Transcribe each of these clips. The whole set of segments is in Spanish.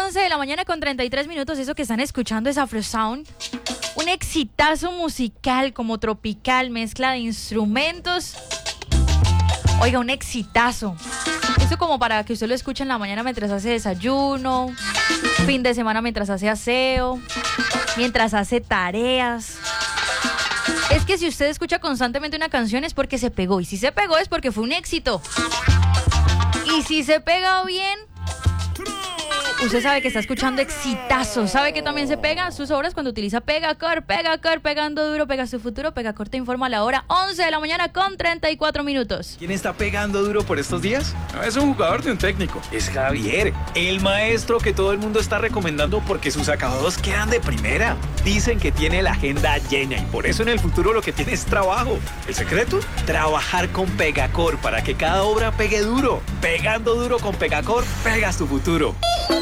11 de la mañana con 33 minutos. Eso que están escuchando es Afro Sound. Un exitazo musical como tropical, mezcla de instrumentos. Oiga, un exitazo. Esto como para que usted lo escuche en la mañana mientras hace desayuno, fin de semana mientras hace aseo, mientras hace tareas. Es que si usted escucha constantemente una canción es porque se pegó. Y si se pegó es porque fue un éxito. Y si se pega bien, usted sabe que está escuchando exitazo. ¿Sabe que también se pega sus obras cuando utiliza Pegacor? Pegacor, pegando duro, pega su futuro. Pegacor te informa la hora 11 de la mañana con 34 minutos. ¿Quién está pegando duro por estos días? No es un jugador de un técnico. Es Javier, el maestro que todo el mundo está recomendando porque sus acabados quedan de primera. Dicen que tiene la agenda llena y por eso en el futuro lo que tiene es trabajo. ¿El secreto? Trabajar con Pegacor para que cada obra pegue duro. Pegando duro con Pegacor, pegas tu futuro.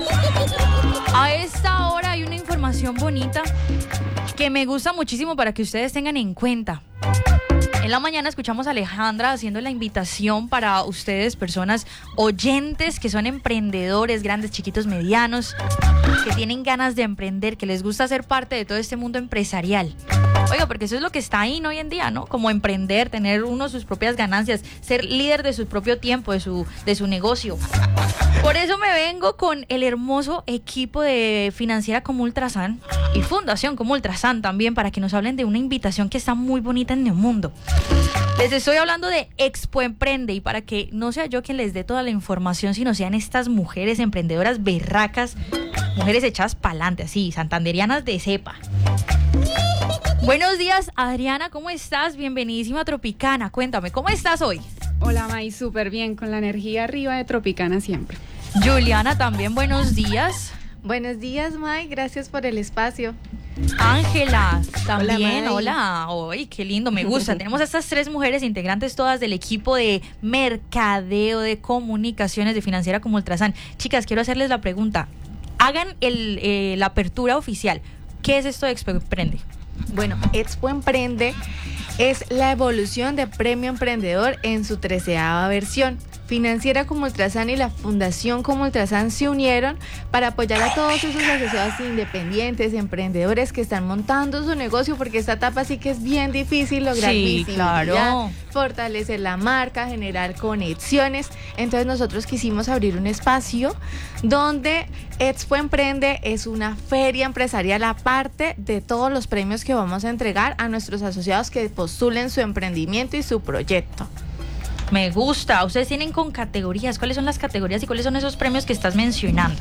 A esta hora hay una información bonita que me gusta muchísimo para que ustedes tengan en cuenta. En la mañana escuchamos a Alejandra haciendo la invitación para ustedes, personas oyentes que son emprendedores, grandes, chiquitos, medianos, que tienen ganas de emprender, que les gusta ser parte de todo este mundo empresarial. Oiga, porque eso es lo que está ahí hoy en día, ¿no? Como emprender, tener uno sus propias ganancias, ser líder de su propio tiempo, de su negocio. Por eso me vengo con el hermoso equipo de Financiera como Ultrasan y Fundación como Ultrasan también para que nos hablen de una invitación que está muy bonita en el mundo. Les estoy hablando de Expo Emprende y para que no sea yo quien les dé toda la información, sino sean estas mujeres emprendedoras berracas, mujeres echadas pa'lante, así, santanderianas de cepa. Buenos días, Adriana, ¿cómo estás? Bienvenidísima a Tropicana. Cuéntame, ¿cómo estás hoy? Hola, May, súper bien, con la energía arriba de Tropicana siempre. Juliana, también buenos días. Buenos días, May, gracias por el espacio. Ángela, también, hola. Ay, qué lindo, me gusta. Tenemos a estas tres mujeres integrantes todas del equipo de mercadeo, de comunicaciones, de Financiera como Ultrasan. Chicas, quiero hacerles la pregunta. Hagan la apertura oficial. ¿Qué es esto de Expo Emprende? Bueno, Expo Emprende es la evolución de Premio Emprendedor en su 13ª versión. Financiera como Ultrasan y la Fundación como Ultrasan se unieron para apoyar a todos esos asesores independientes, emprendedores que están montando su negocio, porque esta etapa sí que es bien difícil lograr visibilidad, claro, fortalecer la marca, generar conexiones. Entonces nosotros quisimos abrir un espacio donde Expo Emprende es una feria empresarial aparte de todos los premios que vamos a entregar a nuestros asociados que postulen su emprendimiento y su proyecto. Me gusta. Ustedes tienen con categorías. ¿Cuáles son las categorías y cuáles son esos premios que estás mencionando?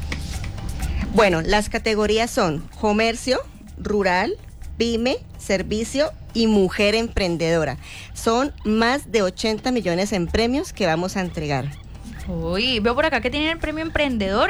Bueno, las categorías son comercio, rural, pyme, servicio y mujer emprendedora. Son más de 80 millones en premios que vamos a entregar. Uy, veo por acá que tienen el premio emprendedor,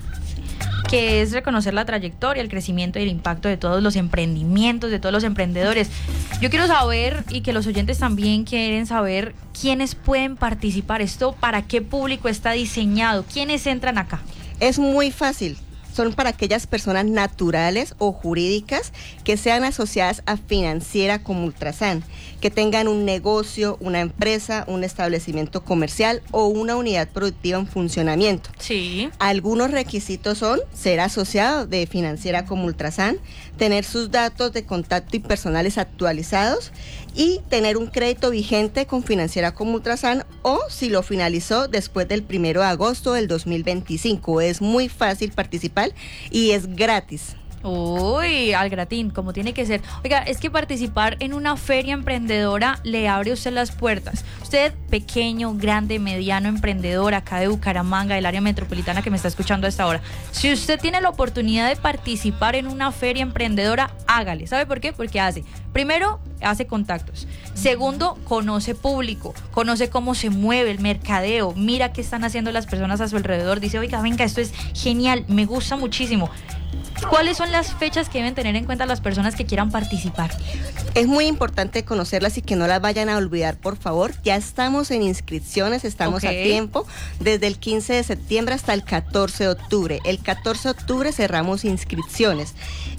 que es reconocer la trayectoria, el crecimiento y el impacto de todos los emprendimientos, de todos los emprendedores. Yo quiero saber, y que los oyentes también quieren saber, quiénes pueden participar. ¿Esto para qué público está diseñado? ¿Quiénes entran acá? Es muy fácil. Son para aquellas personas naturales o jurídicas que sean asociadas a Financiera como Ultrasan, que tengan un negocio, una empresa, un establecimiento comercial o una unidad productiva en funcionamiento. Sí. Algunos requisitos son ser asociado de Financiera como Ultrasan, tener sus datos de contacto y personales actualizados y tener un crédito vigente con Financiera como Ultrasan o si lo finalizó después del 1 de agosto del 2025. Es muy fácil participar y es gratis. Uy, al gratín, como tiene que ser. Oiga, es que participar en una feria emprendedora le abre a usted las puertas. Usted, pequeño, grande, mediano emprendedor, acá de Bucaramanga, del área metropolitana que me está escuchando a esta hora. Si usted tiene la oportunidad de participar en una feria emprendedora, hágale. ¿Sabe por qué? Porque primero, hace contactos. Segundo, conoce público, conoce cómo se mueve el mercadeo, mira qué están haciendo las personas a su alrededor. Dice, oiga, venga, esto es genial, me gusta muchísimo. ¿Cuáles son las fechas que deben tener en cuenta las personas que quieran participar? Es muy importante conocerlas y que no las vayan a olvidar, por favor. Ya estamos en inscripciones, estamos a tiempo, desde el 15 de septiembre hasta el 14 de octubre. El 14 de octubre cerramos inscripciones.